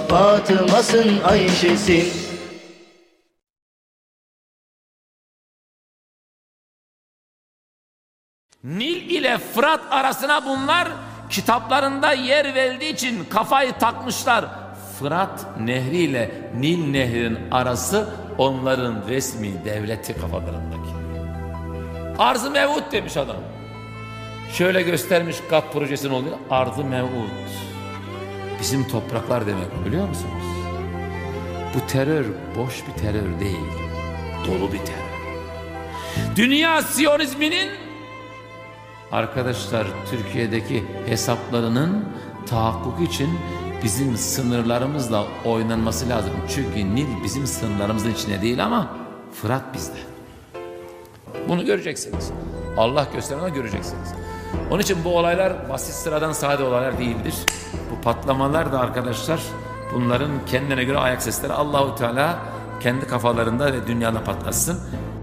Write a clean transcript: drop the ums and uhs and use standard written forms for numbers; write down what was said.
Fatıma'sın, Ayşe'sin. Nil ile Fırat arasına bunlar kitaplarında yer verildiği için kafayı takmışlar. Fırat Nehri ile Nil Nehri'nin arası onların resmi devleti kafalarındaki. Arz-ı mev'ud demiş adam. Şöyle göstermiş GAP projesinin oluyor. Arz-ı mev'ud. Bizim topraklar demek, biliyor musunuz? Bu terör boş bir terör değil. Dolu bir terör. Dünya Siyonizminin arkadaşlar Türkiye'deki hesaplarının tahakkuk için bizim sınırlarımızla oynanması lazım. Çünkü Nil bizim sınırlarımızın içine değil ama Fırat bizde. Bunu göreceksiniz. Allah göstermeden göreceksiniz. Onun için bu olaylar basit sıradan sade olaylar değildir. Bu patlamalar da arkadaşlar bunların kendine göre ayak sesleri. Allahu Teala kendi kafalarında ve dünyada patlatsın.